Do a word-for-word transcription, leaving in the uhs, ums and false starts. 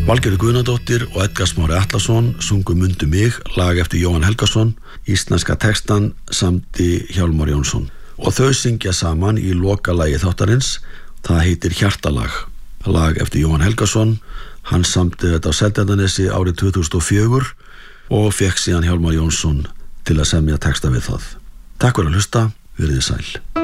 Valgerður Guðnadóttir og Edgar Smári Atlason sungu Mundu mig, lag eftir Jóhann Helgason, íslenska textan samdi Hjálmar Jónsson. Og þau syngja saman í lokalagi þáttarins, það heitir Hjartalag, lag eftir Jóhann Helgason. Hann samdi þetta á Seltjarnarnesi árið tvö þúsund og fjögur og fekk síðan Hjálmar Jónsson til að semja texta við það. Takk fyrir að hlusta, verið sæl.